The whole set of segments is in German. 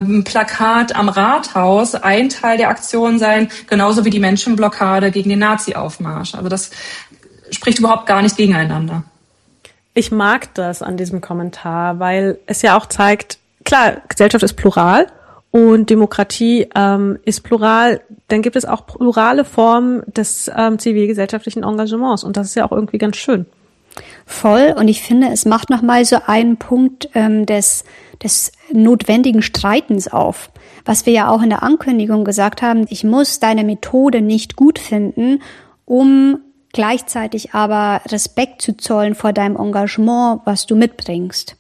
ein Plakat am Rathaus ein Teil der Aktion sein, genauso wie die Menschenblockade gegen den Nazi-Aufmarsch. Also das spricht überhaupt gar nicht gegeneinander. Ich mag das an diesem Kommentar, weil es ja auch zeigt, klar, Gesellschaft ist plural und Demokratie ist plural, dann gibt es auch plurale Formen des zivilgesellschaftlichen Engagements und das ist ja auch irgendwie ganz schön. Voll, und ich finde, es macht nochmal so einen Punkt des notwendigen Streitens auf. Was wir ja auch in der Ankündigung gesagt haben, ich muss deine Methode nicht gut finden, um gleichzeitig aber Respekt zu zollen vor deinem Engagement, was du mitbringst.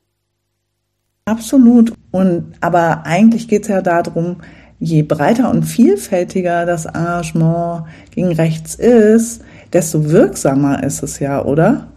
Absolut. Aber eigentlich geht es ja darum, je breiter und vielfältiger das Engagement gegen rechts ist, desto wirksamer ist es ja, oder?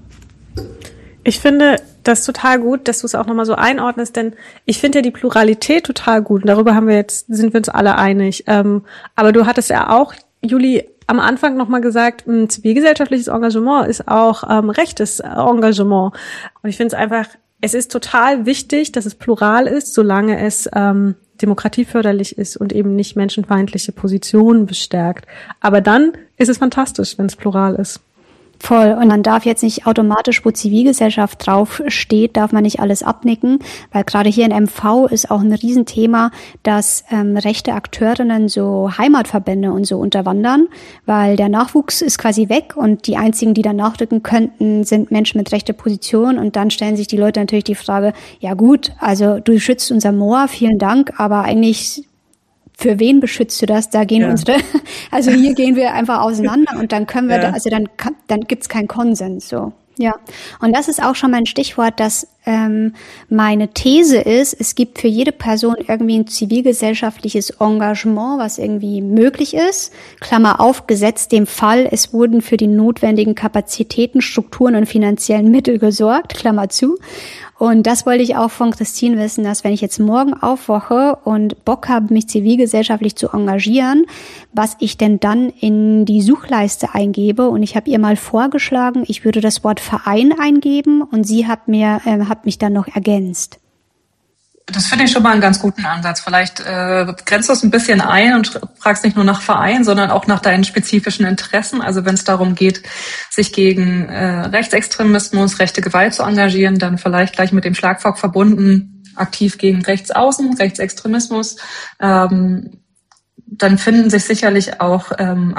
Ich finde das total gut, dass du es auch nochmal so einordnest, denn ich finde ja die Pluralität total gut und darüber sind wir uns alle einig. Aber du hattest ja auch, Juli, am Anfang nochmal gesagt, ein zivilgesellschaftliches Engagement ist auch rechtes Engagement. Und ich finde es einfach, es ist total wichtig, dass es plural ist, solange es demokratieförderlich ist und eben nicht menschenfeindliche Positionen bestärkt. Aber dann ist es fantastisch, wenn es plural ist. Voll. Und man darf jetzt nicht automatisch, wo Zivilgesellschaft drauf steht, darf man nicht alles abnicken, weil gerade hier in MV ist auch ein Riesenthema, dass rechte Akteurinnen so Heimatverbände und so unterwandern, weil der Nachwuchs ist quasi weg und die einzigen, die dann nachrücken könnten, sind Menschen mit rechter Position und dann stellen sich die Leute natürlich die Frage, ja gut, also du schützt unser Moor, vielen Dank, aber eigentlich für wen beschützt du das? Da gehen also hier gehen wir einfach auseinander und dann können wir, dann gibt's keinen Konsens, so. Ja. Und das ist auch schon mein Stichwort, dass meine These ist, es gibt für jede Person irgendwie ein zivilgesellschaftliches Engagement, was irgendwie möglich ist. Klammer auf, gesetzt dem Fall, es wurden für die notwendigen Kapazitäten, Strukturen und finanziellen Mittel gesorgt, Klammer zu. Und das wollte ich auch von Christine wissen, dass wenn ich jetzt morgen aufwache und Bock habe, mich zivilgesellschaftlich zu engagieren, was ich denn dann in die Suchleiste eingebe. Und ich habe ihr mal vorgeschlagen, ich würde das Wort Verein eingeben und sie hat mich dann noch ergänzt. Das finde ich schon mal einen ganz guten Ansatz. Vielleicht grenzt du es ein bisschen ein und fragst nicht nur nach Verein, sondern auch nach deinen spezifischen Interessen. Also wenn es darum geht, sich gegen Rechtsextremismus, rechte Gewalt zu engagieren, dann vielleicht gleich mit dem Schlagwort verbunden, aktiv gegen Rechtsaußen, Rechtsextremismus. Dann finden sich sicherlich auch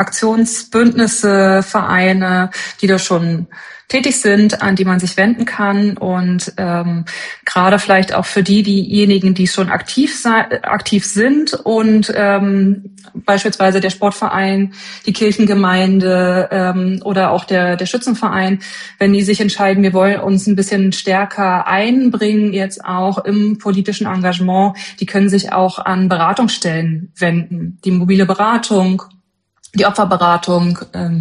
Aktionsbündnisse, Vereine, die da schon tätig sind, an die man sich wenden kann und gerade vielleicht auch für diejenigen, die schon aktiv sind und beispielsweise der Sportverein, die Kirchengemeinde oder auch der Schützenverein, wenn die sich entscheiden, wir wollen uns ein bisschen stärker einbringen jetzt auch im politischen Engagement, die können sich auch an Beratungsstellen wenden, die mobile Beratung, die Opferberatung,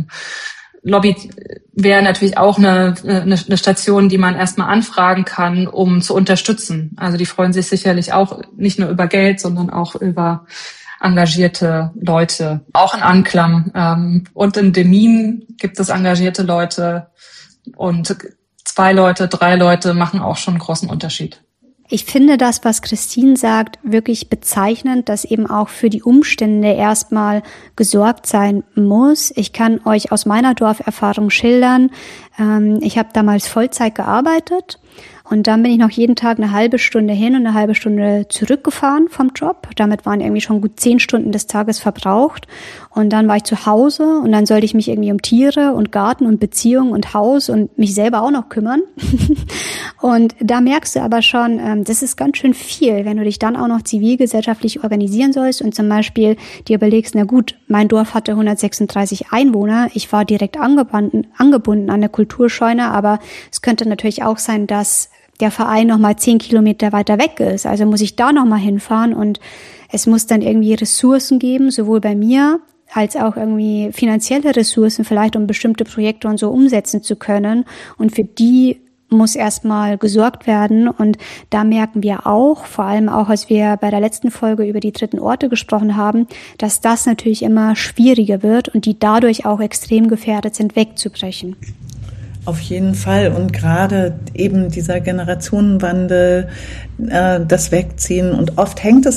Lobby wäre natürlich auch eine Station, die man erstmal anfragen kann, um zu unterstützen. Also die freuen sich sicherlich auch nicht nur über Geld, sondern auch über engagierte Leute, auch in Anklam. Und in Demmin gibt es engagierte Leute und 2 Leute, 3 Leute machen auch schon einen großen Unterschied. Ich finde das, was Christine sagt, wirklich bezeichnend, dass eben auch für die Umstände erstmal gesorgt sein muss. Ich kann euch aus meiner Dorferfahrung schildern. Ich habe damals Vollzeit gearbeitet und dann bin ich noch jeden Tag eine halbe Stunde hin und eine halbe Stunde zurückgefahren vom Job. Damit waren irgendwie schon gut 10 Stunden des Tages verbraucht. Und dann war ich zu Hause und dann sollte ich mich irgendwie um Tiere und Garten und Beziehung und Haus und mich selber auch noch kümmern. Und da merkst du aber schon, das ist ganz schön viel, wenn du dich dann auch noch zivilgesellschaftlich organisieren sollst und zum Beispiel dir überlegst, na gut, mein Dorf hatte 136 Einwohner, ich war direkt angebunden an eine Kulturscheune, aber es könnte natürlich auch sein, dass der Verein nochmal 10 Kilometer weiter weg ist. Also muss ich da nochmal hinfahren und es muss dann irgendwie Ressourcen geben, sowohl bei mir als auch irgendwie finanzielle Ressourcen vielleicht, um bestimmte Projekte und so umsetzen zu können. Und für die muss erstmal gesorgt werden. Und da merken wir auch, vor allem auch, als wir bei der letzten Folge über die 3. Orte gesprochen haben, dass das natürlich immer schwieriger wird und die dadurch auch extrem gefährdet sind, wegzubrechen. Auf jeden Fall. Und gerade eben dieser Generationenwandel, das Wegziehen. Und oft hängt es